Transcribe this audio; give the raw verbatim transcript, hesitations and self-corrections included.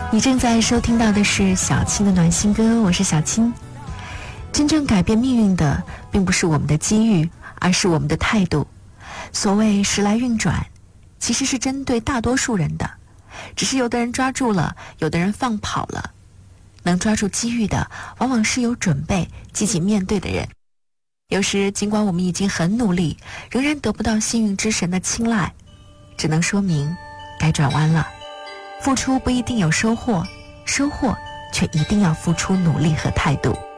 你正在收听到的是小青的暖心歌，我是小青。真正改变命运的并不是我们的机遇，而是我们的态度。所谓时来运转，其实是针对大多数人的，只是有的人抓住了，有的人放跑了。能抓住机遇的，往往是有准备、积极面对的人。有时尽管我们已经很努力，仍然得不到幸运之神的青睐，只能说明该转弯了。付出不一定有收获，收获却一定要付出努力和态度。